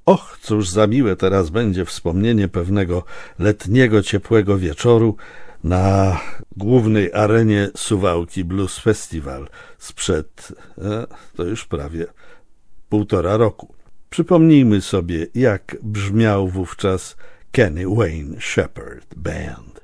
Och, cóż za miłe teraz będzie wspomnienie pewnego letniego, ciepłego wieczoru na głównej arenie Suwałki Blues Festival sprzed, to już prawie 1,5 roku. Przypomnijmy sobie, jak brzmiał wówczas Kenny Wayne Shepherd Band.